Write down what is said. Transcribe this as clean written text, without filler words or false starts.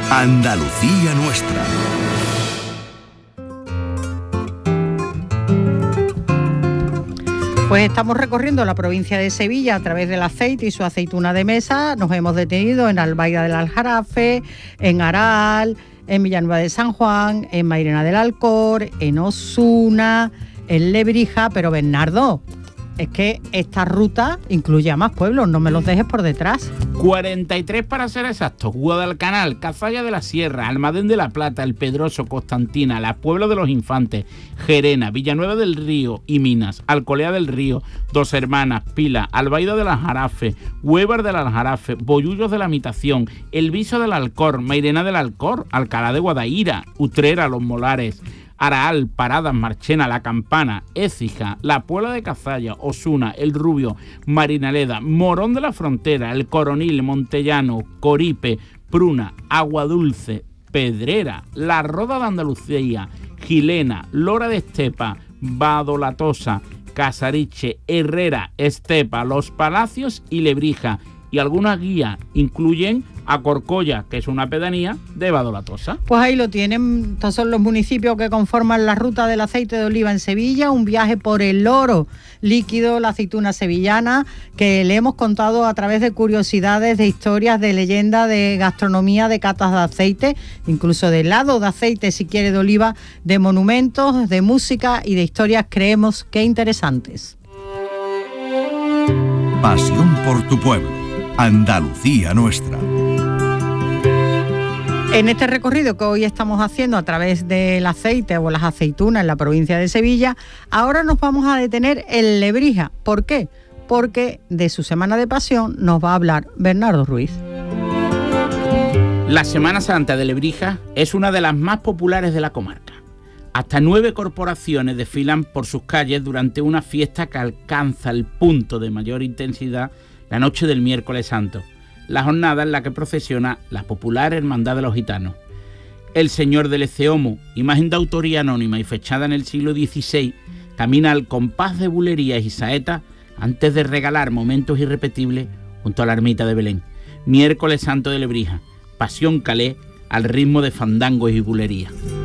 Andalucía nuestra. Pues estamos recorriendo la provincia de Sevilla a través del aceite y su aceituna de mesa. Nos hemos detenido en Albaida del Aljarafe, en Aral, en Villanueva de San Juan, en Mairena del Alcor, en Osuna, en Lebrija. Pero Bernardo, es que esta ruta incluye a más pueblos, no me los dejes por detrás. 43 para ser exactos: Guadalcanal, Cazalla de la Sierra, Almadén de la Plata, El Pedroso, Constantina, La Puebla de los Infantes, Gerena, Villanueva del Río y Minas, Alcolea del Río, Dos Hermanas, Pila, Albaida del Aljarafe, Huévar del Aljarafe, Bollullos de la Mitación, El Viso del Alcor, Mairena del Alcor, Alcalá de Guadaira, Utrera, Los Molares, Araal, Paradas, Marchena, La Campana, Écija, La Puebla de Cazalla, Osuna, El Rubio, Marinaleda, Morón de la Frontera, El Coronil, Montellano, Coripe, Pruna, Aguadulce, Pedrera, La Roda de Andalucía, Gilena, Lora de Estepa, Badolatosa, Casariche, Herrera, Estepa, Los Palacios y Lebrija. Y algunas guías incluyen a Corcolla, que es una pedanía de Badolatosa. Pues ahí lo tienen, estos son los municipios que conforman la ruta del aceite de oliva en Sevilla, un viaje por el oro líquido, la aceituna sevillana, que le hemos contado a través de curiosidades, de historias, de leyendas, de gastronomía, de catas de aceite, incluso de helado de aceite, si quiere, de oliva, de monumentos, de música y de historias, creemos que interesantes. Pasión por tu pueblo. Andalucía nuestra. En este recorrido que hoy estamos haciendo a través del aceite o las aceitunas en la provincia de Sevilla, ahora nos vamos a detener en Lebrija. ¿Por qué? Porque de su Semana de Pasión nos va a hablar Bernardo Ruiz. La Semana Santa de Lebrija es una de las más populares de la comarca. Hasta 9 corporaciones desfilan por sus calles durante una fiesta que alcanza el punto de mayor intensidad la noche del miércoles santo, la jornada en la que procesiona la popular Hermandad de los Gitanos. El Señor del Eceomo, imagen de autoría anónima y fechada en el siglo XVI, camina al compás de bulerías y saetas antes de regalar momentos irrepetibles junto a la ermita de Belén. Miércoles santo de Lebrija, pasión calé al ritmo de fandangos y bulerías.